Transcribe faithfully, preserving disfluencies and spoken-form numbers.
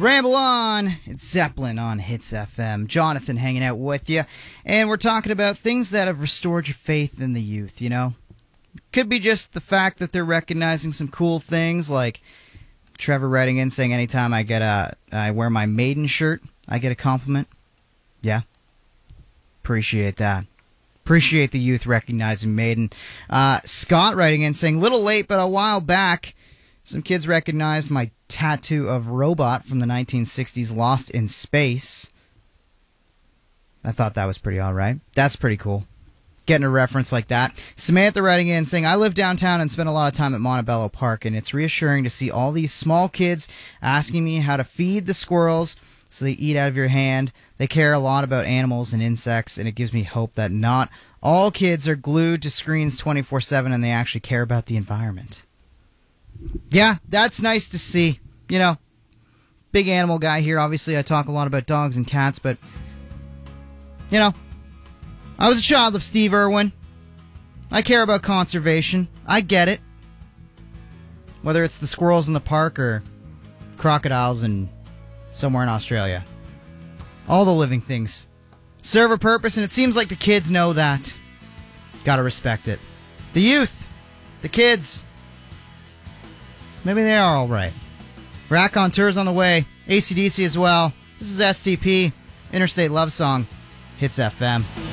Ramble on. It's Zeppelin on Hits F M. Jonathan hanging out with you. And we're talking about things that have restored your faith in the youth, you know? Could be just the fact that they're recognizing some cool things, like Trevor writing in saying anytime I get a, I wear my Maiden shirt, I get a compliment. Yeah. Appreciate that. Appreciate the youth recognizing Maiden. Uh, Scott writing in saying, little late, but a while back, some kids recognized my tattoo of Robot from the nineteen sixties Lost in Space. I thought that was pretty alright. That's pretty cool. Getting a reference like that. Samantha writing in saying, I live downtown and spend a lot of time at Montebello Park, and it's reassuring to see all these small kids asking me how to feed the squirrels so they eat out of your hand. They care a lot about animals and insects, and it gives me hope that not all kids are glued to screens twenty-four seven and they actually care about the environment. Yeah, that's nice to see. You know, big animal guy here. Obviously, I talk a lot about dogs and cats, but, you know, I was a child of Steve Irwin. I care about conservation. I get it. Whether it's the squirrels in the park or crocodiles in somewhere in Australia. All the living things serve a purpose, and it seems like the kids know that. Gotta respect it. The youth, the kids, maybe they are alright. Raconteurs on the way. A C D C as well. This is S T P, Interstate Love Song. Hits F M.